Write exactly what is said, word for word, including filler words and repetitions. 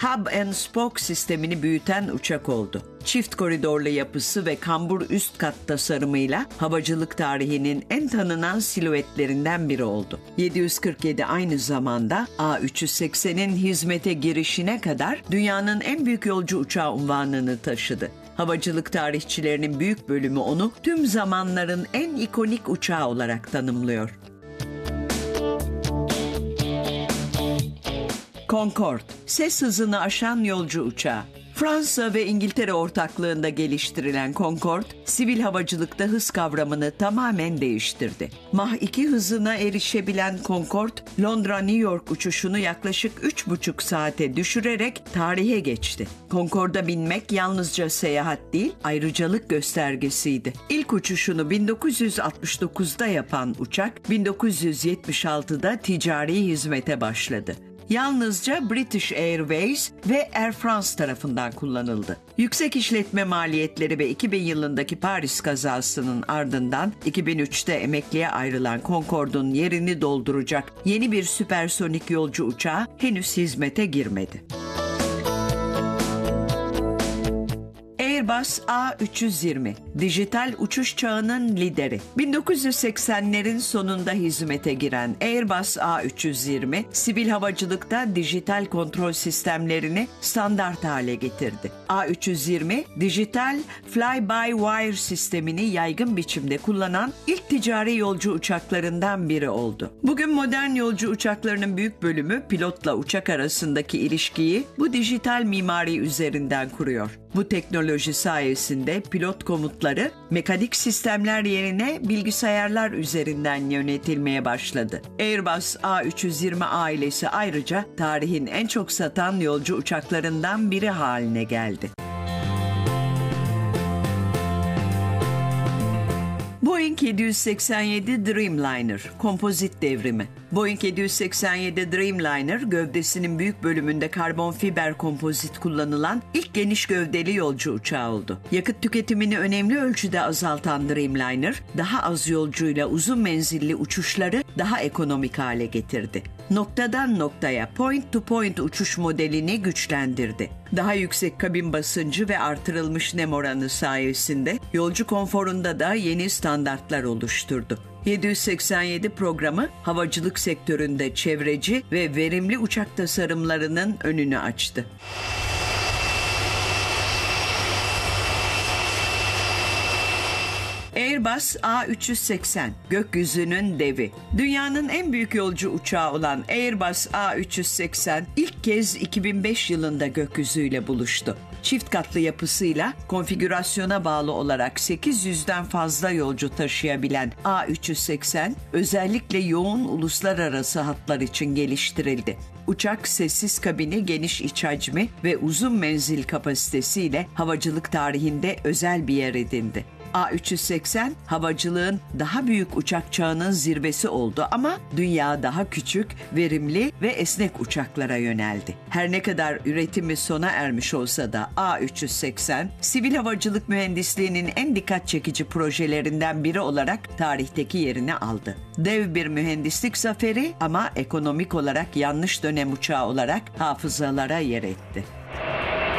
Hub and Spoke sistemini büyüten uçak oldu. Çift koridorlu yapısı ve kambur üst kat tasarımıyla havacılık tarihinin en tanınan silüetlerinden biri oldu. yedi yüz kırk yedi aynı zamanda A üç yüz seksenin hizmete girişine kadar dünyanın en büyük yolcu uçağı unvanını taşıdı. Havacılık tarihçilerinin büyük bölümü onu tüm zamanların en ikonik uçağı olarak tanımlıyor. Concorde, ses hızını aşan yolcu uçağı. Fransa ve İngiltere ortaklığında geliştirilen Concorde, sivil havacılıkta hız kavramını tamamen değiştirdi. Mach iki hızına erişebilen Concorde, Londra-New York uçuşunu yaklaşık üç buçuk saate düşürerek tarihe geçti. Concorde'a binmek yalnızca seyahat değil, ayrıcalık göstergesiydi. İlk uçuşunu bin dokuz yüz altmış dokuzda yapan uçak, bin dokuz yüz yetmiş altıda ticari hizmete başladı. Yalnızca British Airways ve Air France tarafından kullanıldı. Yüksek işletme maliyetleri ve iki bin yılındaki Paris kazasının ardından iki bin üçte emekliye ayrılan Concorde'un yerini dolduracak yeni bir süpersonik yolcu uçağı henüz hizmete girmedi. Airbus A üç yüz yirmi, dijital uçuş çağının lideri. bin dokuz yüz seksenlerin sonunda hizmete giren Airbus A üç yüz yirmi, sivil havacılıkta dijital kontrol sistemlerini standart hale getirdi. A üç yüz yirmi, dijital fly-by-wire sistemini yaygın biçimde kullanan ilk ticari yolcu uçaklarından biri oldu. Bugün modern yolcu uçaklarının büyük bölümü pilotla uçak arasındaki ilişkiyi bu dijital mimari üzerinden kuruyor. Bu teknoloji sayesinde pilot komutları mekanik sistemler yerine bilgisayarlar üzerinden yönetilmeye başladı. Airbus A üç yüz yirmi ailesi ayrıca tarihin en çok satan yolcu uçaklarından biri haline geldi. Boeing yedi yüz seksen yedi Dreamliner, kompozit devrimi. Boeing yedi yüz seksen yedi Dreamliner, gövdesinin büyük bölümünde karbon fiber kompozit kullanılan ilk geniş gövdeli yolcu uçağı oldu. Yakıt tüketimini önemli ölçüde azaltan Dreamliner, daha az yolcuyla uzun menzilli uçuşları daha ekonomik hale getirdi. Noktadan noktaya, point to point uçuş modelini güçlendirdi. Daha yüksek kabin basıncı ve artırılmış nem oranı sayesinde yolcu konforunda da yeni standartlar oluşturdu. yedi yüz seksen yedi programı havacılık sektöründe çevreci ve verimli uçak tasarımlarının önünü açtı. Airbus A üç yüz seksen, gökyüzünün devi. Dünyanın en büyük yolcu uçağı olan Airbus A üç yüz seksen ilk kez iki bin beş yılında gökyüzüyle buluştu. Çift katlı yapısıyla konfigürasyona bağlı olarak sekiz yüzden fazla yolcu taşıyabilen A üç yüz seksen özellikle yoğun uluslararası hatlar için geliştirildi. Uçak sessiz kabini, geniş iç hacmi ve uzun menzil kapasitesiyle havacılık tarihinde özel bir yer edindi. A üç yüz seksen havacılığın daha büyük uçak çağının zirvesi oldu ama dünya daha küçük, verimli ve esnek uçaklara yöneldi. Her ne kadar üretimi sona ermiş olsa da A üç yüz seksen, sivil havacılık mühendisliğinin en dikkat çekici projelerinden biri olarak tarihteki yerini aldı. Dev bir mühendislik zaferi ama ekonomik olarak yanlış dönem uçağı olarak hafızalara yer etti.